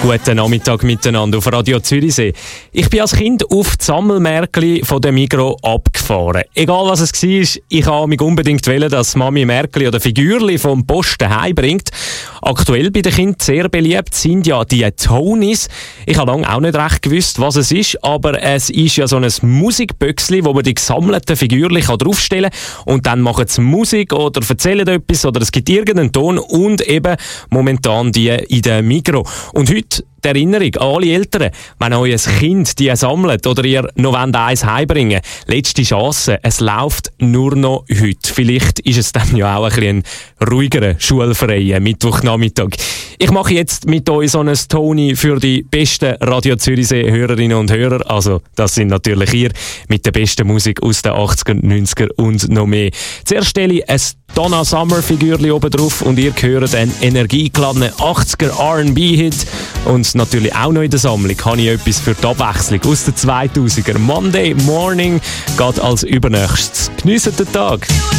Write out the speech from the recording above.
Guten Nachmittag miteinander auf Radio Zürichsee. Ich bin als Kind auf die Sammelmärkli von der Migros abgefahren. Egal was es war, ich wollte mich unbedingt wollen, dass Mami Märkli oder Figürli vom Posten heimbringt. Aktuell bei den Kindern sehr beliebt sind ja die Tonies. Ich habe lange auch nicht recht gewusst, was es ist, aber es ist ja so ein Musikböxli, wo man die gesammelten Figürli draufstellen kann und dann machen sie Musik oder erzählen etwas oder es gibt irgendeinen Ton und eben momentan die in der Migros. Und heute die Erinnerung an alle Eltern, wenn euer Kind die sammelt oder ihr noch eins heimbringen wollt. Letzte Chance, es läuft nur noch heute. Vielleicht ist es dann ja auch ein bisschen ein ruhigerer, schulfreier Mittwochnachmittag. Ich mache jetzt mit euch so ein Toni für die besten Radio Zürichsee-Hörerinnen und Hörer. Also, das sind natürlich ihr mit der besten Musik aus den 80er, 90er und noch mehr. Zuerst stelle ich ein Donna Summer-Figürchen oben drauf und ihr hört einen energiegeladenen 80er R&B-Hit. Und natürlich auch noch in der Sammlung habe ich etwas für die Abwechslung aus den 2000er. Monday Morning geht als übernächstes. Geniessen den Tag!